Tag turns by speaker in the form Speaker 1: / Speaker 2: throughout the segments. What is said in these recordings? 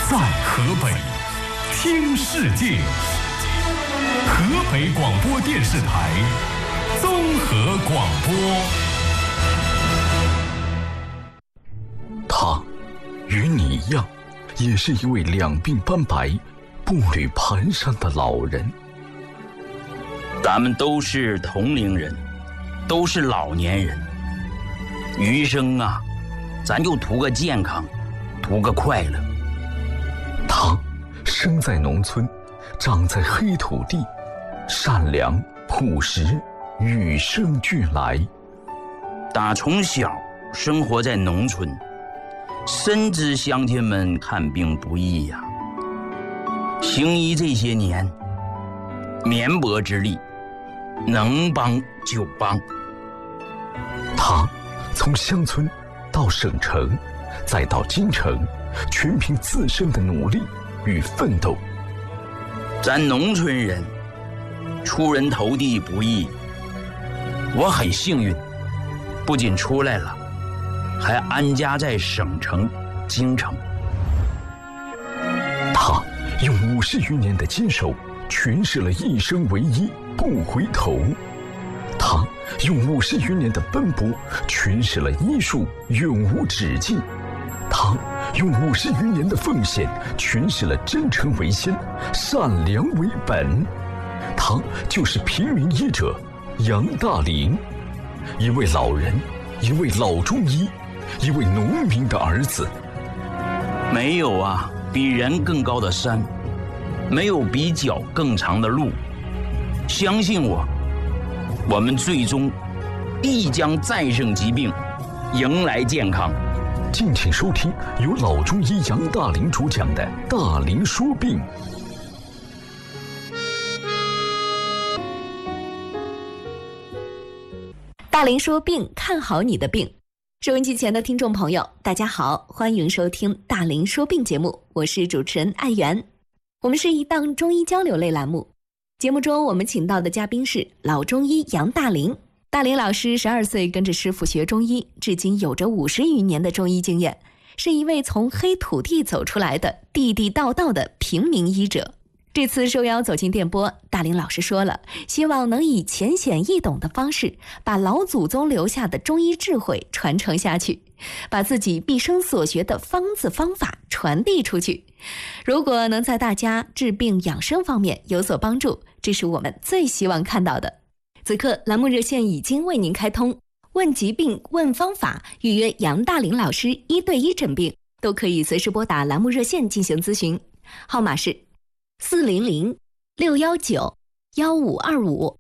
Speaker 1: 在河北听世界，河北广播电视台综合广播。
Speaker 2: 他与你一样，也是一位两鬓斑白、步履蹒跚的老人。
Speaker 3: 咱们都是同龄人，都是老年人，余生啊，咱就图个健康，图个快乐。
Speaker 2: 他生在农村，长在黑土地，善良朴实，与生俱来。
Speaker 3: 打从小生活在农村，深知乡亲们看病不易呀。行医这些年，绵薄之力，能帮就帮。
Speaker 2: 他从乡村到省城，再到京城，全凭自身的努力与奋斗。
Speaker 3: 咱农村人出人头地不易，我很幸运，不仅出来了，还安家在省城京城。
Speaker 2: 他用50余年的坚守诠释了一生唯一不回头，他用50余年的奔波诠释了医术永无止境，他用50余年的奉献诠释了真诚为先，善良为本。他就是平民医者杨大林，一位老人，一位老中医，一位农民的儿子。
Speaker 3: 没有啊比人更高的山，没有比脚更长的路。相信我，我们最终必将战胜疾病，迎来健康。
Speaker 2: 敬请收听由老中医杨大林主讲的《大林说病》。
Speaker 4: 大林说病，看好你的病。收音机前的听众朋友，大家好，欢迎收听大林说病节目，我是主持人艾媛。我们是一档中医交流类栏目，节目中我们请到的嘉宾是老中医杨大林。大林老师12岁跟着师傅学中医，至今有着50余年的中医经验，是一位从黑土地走出来的地地道道的平民医者。这次受邀走进电波，大林老师说了，希望能以浅显易懂的方式，把老祖宗留下的中医智慧传承下去，把自己毕生所学的方子方法传递出去。如果能在大家治病养生方面有所帮助，这是我们最希望看到的。此刻栏目热线已经为您开通，问疾病问方法，预约杨大林老师1对1诊病，都可以随时拨打栏目热线进行咨询，号码是400-619-1525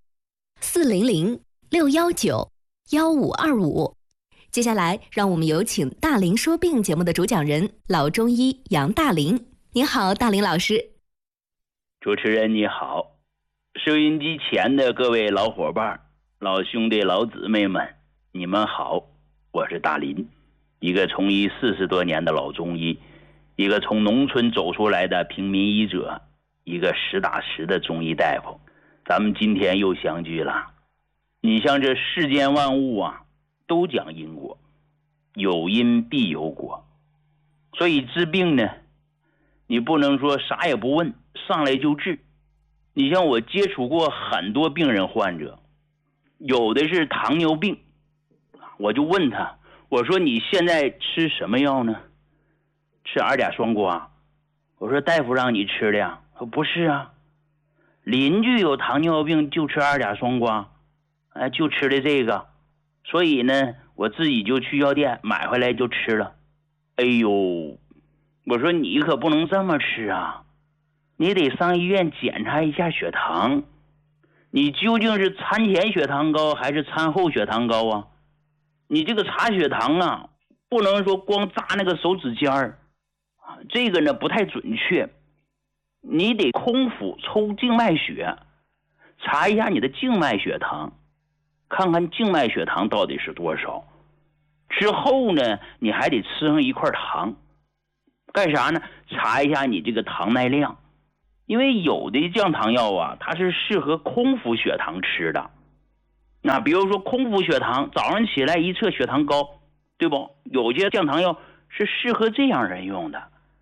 Speaker 4: 400-619-1525。接下来让我们有请大林说病节目的主讲人老中医杨大林。您好，大林老师。
Speaker 3: 主持人你好，收音机前的各位老伙伴、老兄弟、老姊妹们，你们好，我是大林，一个从医40多年的老中医，一个从农村走出来的平民医者，一个实打实的中医大夫。咱们今天又相聚了。你像这世间万物啊，都讲因果，有因必有果。所以治病呢，你不能说啥也不问，上来就治。你像我接触过很多病人患者，有的是糖尿病，我就问他，我说你现在吃什么药呢？吃2甲双胍。我说大夫让你吃的呀？说不是啊，邻居有糖尿病就吃2甲双胍，就吃的这个，所以呢我自己就去药店买回来就吃了。哎呦，我说你可不能这么吃啊，你得上医院检查一下血糖，你究竟是餐前血糖高还是餐后血糖高啊？你这个查血糖啊，不能说光扎那个手指尖儿，这个呢不太准确，你得空腹抽静脉血，查一下你的静脉血糖，看看静脉血糖到底是多少。之后呢，你还得吃上一块糖，干啥呢？查一下你这个糖耐量，因为有的降糖药啊，它是适合空腹血糖吃的。那比如说空腹血糖，早上起来一测血糖高，对不？有些降糖药是适合这样人用的。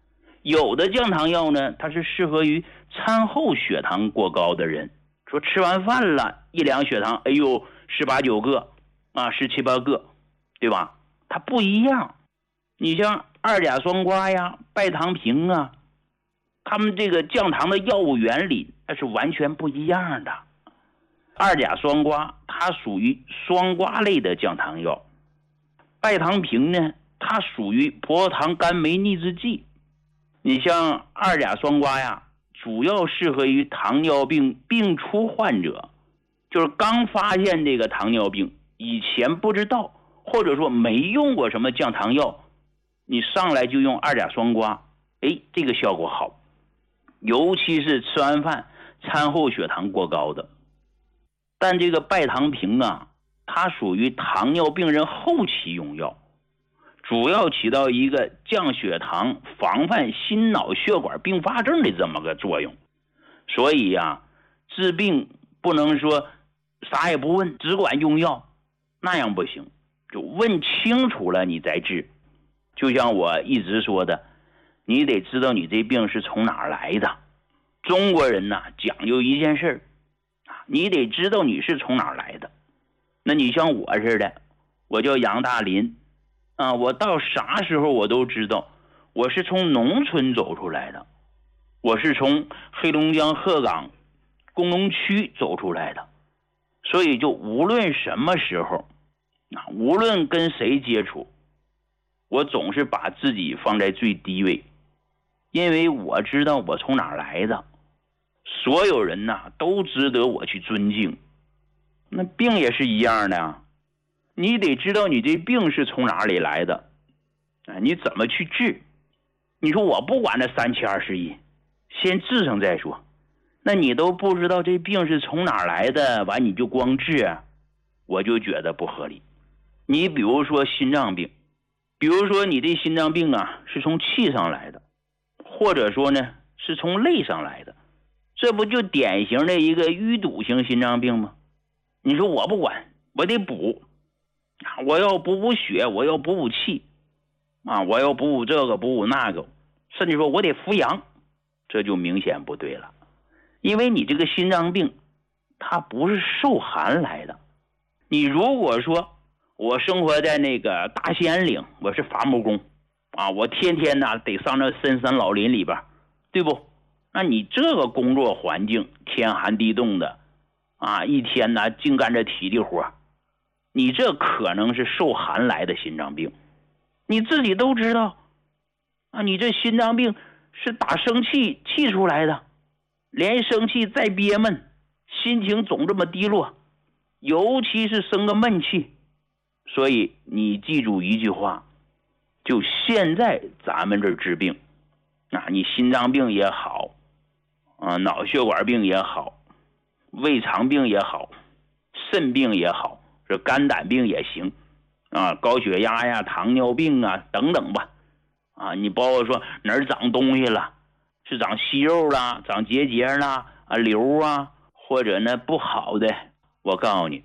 Speaker 3: 有的降糖药呢，它是适合于餐后血糖过高的人，说吃完饭了一量血糖，哎呦18、19个啊，17、18个，对吧？它不一样。你像二甲双胍呀、拜糖平啊，它们这个降糖的药物原理那是完全不一样的。二甲双胍它属于双胍类的降糖药，拜糖平呢它属于葡萄糖苷酶抑制剂。你像二甲双胍呀，主要适合于糖尿病病初患者，就是刚发现这个糖尿病，以前不知道或者说没用过什么降糖药，你上来就用二甲双胍，这个效果好，尤其是吃完饭餐后血糖过高的。但这个拜糖平啊，它属于糖尿病人后期用药，主要起到一个降血糖、防范心脑血管并发症的这么个作用。所以啊，治病不能说啥也不问，只管用药，那样不行，就问清楚了你再治。就像我一直说的，你得知道你这病是从哪儿来的。中国人呢，讲究一件事，你得知道你是从哪儿来的。那你像我似的，我叫杨大林啊，我到啥时候我都知道我是从农村走出来的，我是从黑龙江鹤岗工农区走出来的。所以就无论什么时候，无论跟谁接触，我总是把自己放在最低位，因为我知道我从哪儿来的。所有人呐都值得我去尊敬。那病也是一样的啊，你得知道你这病是从哪里来的，你怎么去治。你说我不管那3/7/21，先治上再说。那你都不知道这病是从哪儿来的，完你就光治，我就觉得不合理。你比如说心脏病，比如说你这心脏病啊是从气上来的，或者说呢是从泪上来的，这不就典型的一个淤堵型心脏病吗？你说我不管，我得补，我要补血，我要补气啊，我要补这个补那个，甚至说我得扶阳，这就明显不对了。因为你这个心脏病它不是受寒来的。你如果说我生活在那个大兴安岭，我是伐木工啊，我天天呢得上那深山老林里边，对不？那你这个工作环境天寒地冻的啊，一天呢净干着体力活，你这可能是受寒来的心脏病。你自己都知道啊，你这心脏病是打生气气出来的，连生气再憋闷，心情总这么低落，尤其是生个闷气。所以你记住一句话，就现在咱们这治病啊，你心脏病也好啊，脑血管病也好，胃肠病也好，肾病也好，这肝胆病也行啊，高血压呀、糖尿病啊等等吧啊，你包括说哪儿长东西了，是长息肉啦、长结节啦、瘤啊，或者呢不好的，我告诉你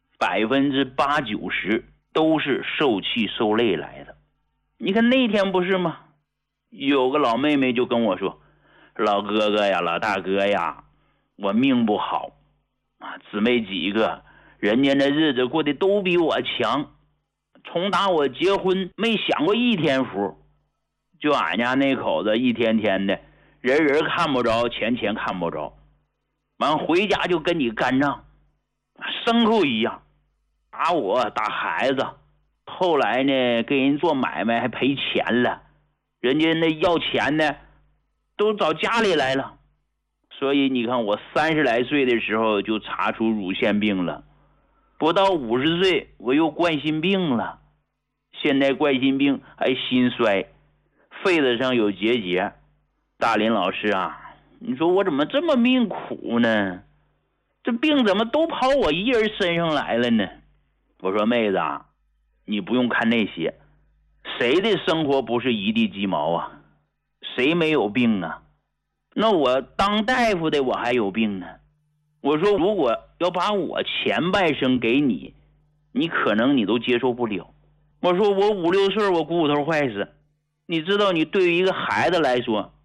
Speaker 3: ，80%、90%都是受气受累来的。你看那天不是吗？有个老妹妹就跟我说，老哥哥呀、老大哥呀，我命不好啊，姊妹几个人家那日子过得都比我强，从打我结婚没享过一天福，就俺家那口子一天天的人人看不着，钱看不着，完回家就跟你干仗，牲口一样，打我打孩子，后来呢跟人做买卖还赔钱了，人家那要钱呢都找家里来了。所以你看我30来岁的时候就查出乳腺病了，不到50岁我又冠心病了，现在冠心病还心衰，肺子上有结节。大林老师啊，你说我怎么这么命苦呢？这病怎么都跑我一人身上来了呢？我说妹子啊，你不用看那些，谁的生活不是一地鸡毛啊？谁没有病啊？那我当大夫的我还有病呢。我说如果要把我前半生给你，你可能你都接受不了。我说我5、6岁我骨头坏死，你知道你对于一个孩子来说，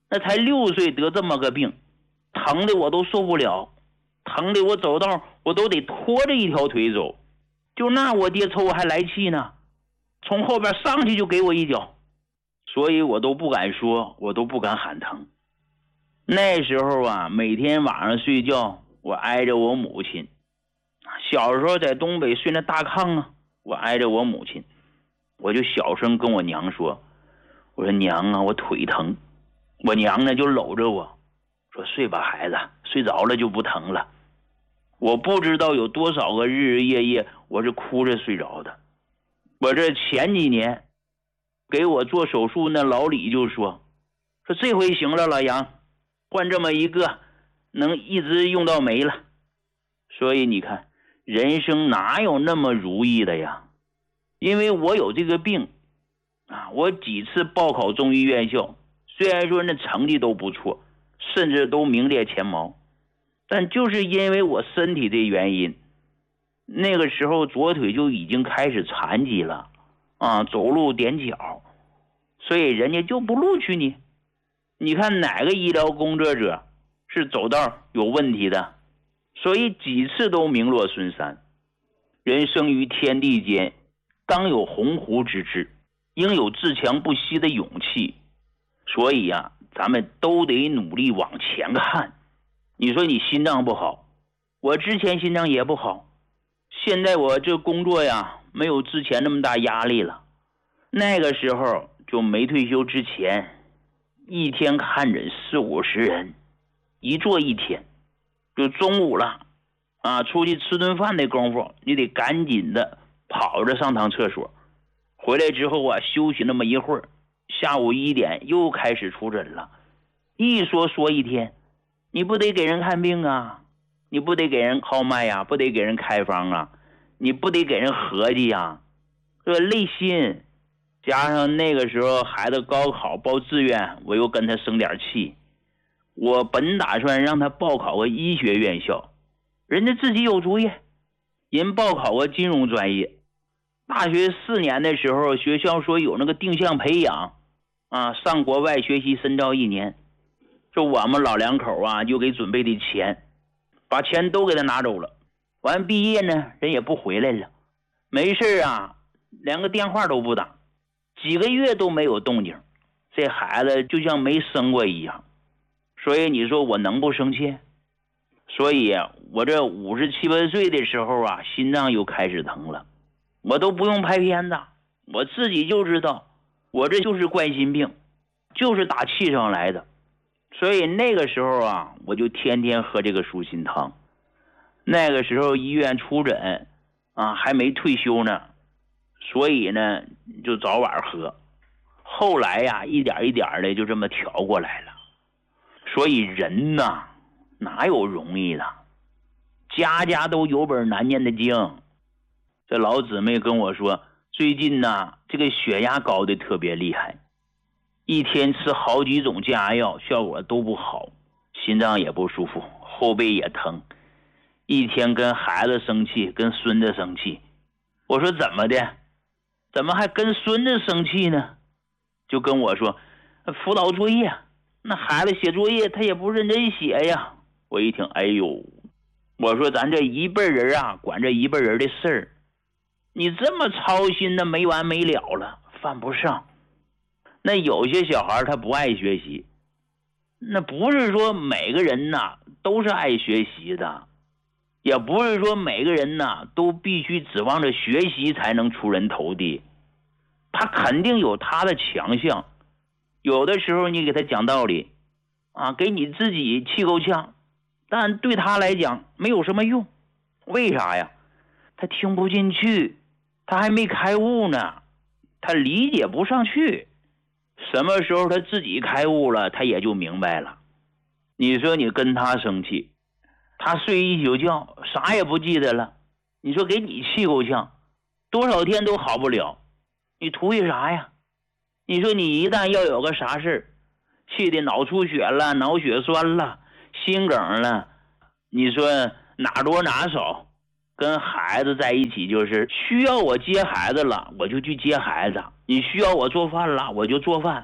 Speaker 3: 那才6岁得这么个病，疼的我都受不了，疼的我走道我都得拖着一条腿走。就那我爹瞅我还来气呢，从后边上去就给我一脚，所以我都不敢说，我都不敢喊疼。那时候啊，每天晚上睡觉我挨着我母亲，小时候在东北睡那大炕啊，我挨着我母亲，我就小声跟我娘说，我说娘啊，我腿疼。我娘呢就搂着我说，睡吧孩子，睡着了就不疼了。我不知道有多少个日日夜夜我是哭着睡着的。我这前几年给我做手术，那老李就说这回行了，老杨换这么一个能一直用到没了。所以你看人生哪有那么如意的呀？因为我有这个病啊，我几次报考中医院校，虽然说那成绩都不错，甚至都名列前茅，但就是因为我身体的原因，那个时候左腿就已经开始残疾了啊，走路踮脚，所以人家就不录取你。你看哪个医疗工作者是走道有问题的？所以几次都名落孙山。人生于天地间，当有鸿鹄之志，应有自强不息的勇气。所以啊，咱们都得努力往前看。你说你心脏不好，我之前心脏也不好，现在我这工作呀没有之前那么大压力了。那个时候就没退休之前，一天看诊40-50人，一坐一天，就中午了啊，出去吃顿饭的功夫，你得赶紧的跑着上趟厕所，回来之后啊休息那么一会儿，下午1点又开始出诊了，一说一天。你不得给人看病啊，你不得给人号脉啊，不得给人开方啊，你不得给人合计啊，这累心。加上那个时候孩子高考报志愿，我又跟他生点气。我本打算让他报考个医学院校，人家自己有主意，人报考个金融专业。大学4年的时候，学校说有那个定向培养啊，上国外学习深造1年。这我们老两口啊就给准备的钱，把钱都给他拿走了。完毕业呢，人也不回来了，没事啊连个电话都不打，几个月都没有动静，这孩子就像没生过一样。所以你说我能不生气？所以我这57、58岁的时候啊，心脏又开始疼了，我都不用拍片子，我自己就知道我这就是冠心病，就是打气上来的。所以那个时候啊，我就天天喝这个舒心汤。那个时候医院出诊啊，还没退休呢，所以呢就早晚喝。后来呀，一点一点的就这么调过来了。所以人呐，哪有容易的？家家都有本难念的经。这老姊妹跟我说，最近呢，这个血压高的特别厉害。一天吃好几种降压药，效果都不好，心脏也不舒服，后背也疼，一天跟孩子生气，跟孙子生气。我说怎么的？怎么还跟孙子生气呢？就跟我说辅导作业，那孩子写作业他也不认真写呀。我一听，哎呦，我说咱这一辈人啊，管这一辈人的事儿，你这么操心的没完没了了，犯不上。那有些小孩他不爱学习，那不是说每个人呐都是爱学习的，也不是说每个人呐都必须指望着学习才能出人头地，他肯定有他的强项。有的时候你给他讲道理啊，给你自己气够呛，但对他来讲没有什么用。为啥呀？他听不进去，他还没开悟呢，他理解不上去。什么时候他自己开悟了，他也就明白了。你说你跟他生气，他睡一宿觉啥也不记得了，你说给你气够呛，多少天都好不了，你图一啥呀？你说你一旦要有个啥事气的脑出血了，脑血栓了，心梗了，你说哪多哪少。跟孩子在一起就是需要我接孩子了我就去接孩子，你需要我做饭了我就做饭，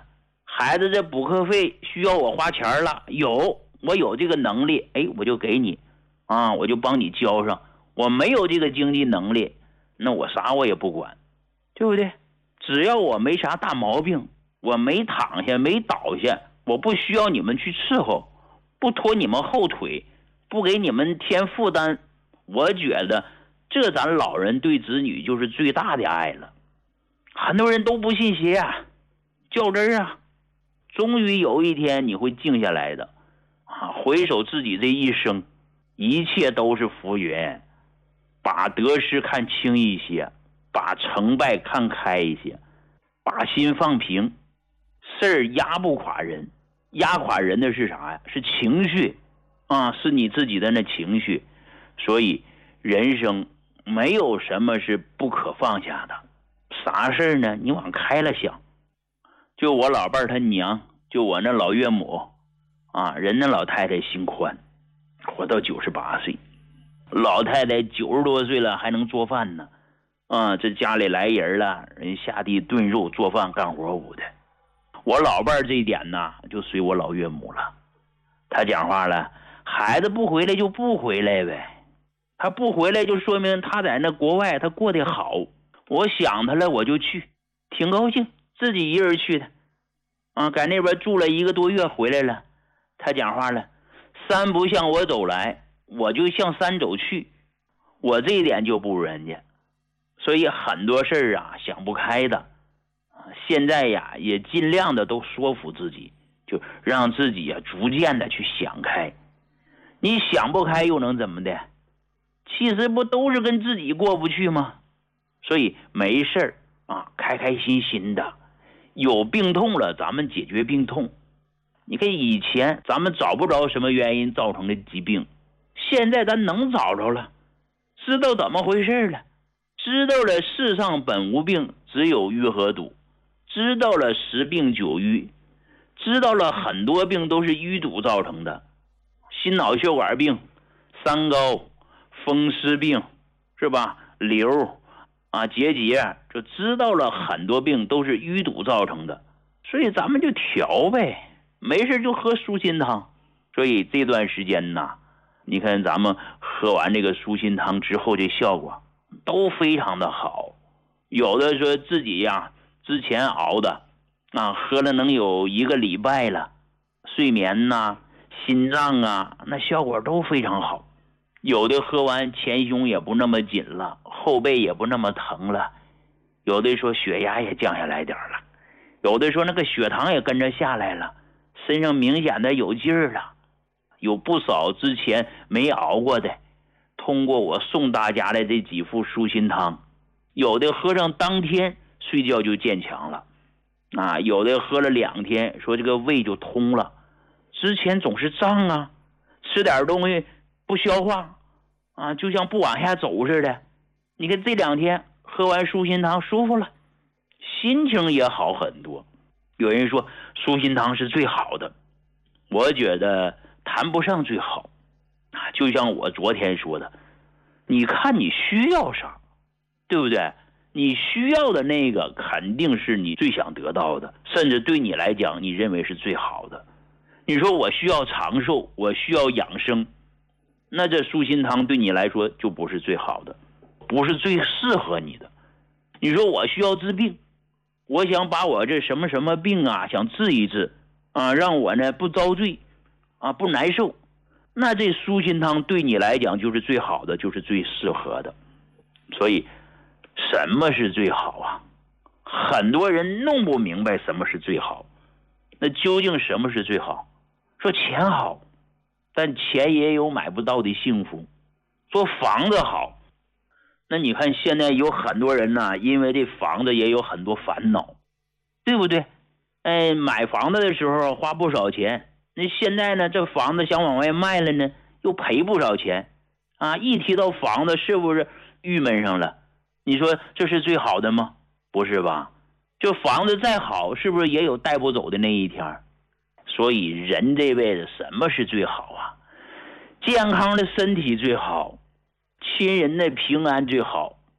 Speaker 3: 孩子这补课费需要我花钱了，我有这个能力，我就给你啊，我就帮你交上。我没有这个经济能力，那我啥我也不管，对不对？只要我没啥大毛病，我没躺下没倒下，我不需要你们去伺候，不拖你们后腿，不给你们添负担，我觉得这咱老人对子女就是最大的爱了。很多人都不信邪啊，较真啊，终于有一天你会静下来的啊！回首自己这一生，一切都是浮云，把得失看轻一些，把成败看开一些，把心放平，事儿压不垮人，压垮人的是啥呀？是情绪啊，是你自己的那情绪。所以人生没有什么是不可放下的，啥事儿呢？你往开了想。就我老伴儿他娘，就我那老岳母啊，人那老太太心宽，活到98岁，老太太90多岁了还能做饭呢。啊，这家里来人了，人下地炖肉做饭干活舞的。我老伴儿这一点呢，就随我老岳母了。他讲话了，孩子不回来就不回来呗，他不回来就说明他在那国外他过得好，我想他了我就去，挺高兴，自己一人去的啊，在那边住了1个多月回来了。他讲话了，山不向我走来，我就向山走去，我这一点就不如人家。所以很多事儿啊想不开的，现在呀也尽量的都说服自己，就让自己啊逐渐的去想开。你想不开又能怎么的？其实不都是跟自己过不去吗？所以没事儿啊，开开心心的。有病痛了，咱们解决病痛。你看以前咱们找不着什么原因造成的疾病，现在咱能找着了，知道怎么回事了，知道了世上本无病，只有淤和堵，知道了10病9瘀，知道了很多病都是淤堵造成的，心脑血管病、三高、风湿病，是吧？瘤啊、结节，就知道了很多病都是淤堵造成的，所以咱们就调呗，没事就喝舒心汤。所以这段时间呢，你看咱们喝完这个舒心汤之后，这效果都非常的好。有的说自己呀之前熬的啊，喝了能有1个礼拜了，睡眠呐、心脏啊，那效果都非常好。有的喝完前胸也不那么紧了，后背也不那么疼了，有的说血压也降下来点了，有的说那个血糖也跟着下来了，身上明显的有劲儿了。有不少之前没熬过的，通过我送大家的这几副舒心汤，有的喝上当天睡觉就渐强了啊，有的喝了2天，说这个胃就通了，之前总是胀啊，吃点东西不消化啊，就像不往下走似的。你看这2天喝完舒心汤舒服了，心情也好很多。有人说舒心汤是最好的，我觉得谈不上最好啊。就像我昨天说的，你看你需要啥，对不对？你需要的那个肯定是你最想得到的，甚至对你来讲你认为是最好的。你说我需要长寿，我需要养生，那这舒心汤对你来说就不是最好的，不是最适合你的。你说我需要治病，我想把我这什么什么病啊想治一治啊，让我呢不遭罪啊，不难受，那这舒心汤对你来讲就是最好的，就是最适合的。所以什么是最好啊？很多人弄不明白什么是最好。那究竟什么是最好？说钱好，但钱也有买不到的幸福。说房子好，那你看现在有很多人呢，因为这房子也有很多烦恼，对不对？买房子的时候花不少钱，那现在呢，这房子想往外卖了呢，又赔不少钱啊！一提到房子，是不是郁闷上了？你说这是最好的吗？不是吧？就房子再好，是不是也有带不走的那一天？所以人这辈子什么是最好啊？健康的身体最好，亲人的平安最好，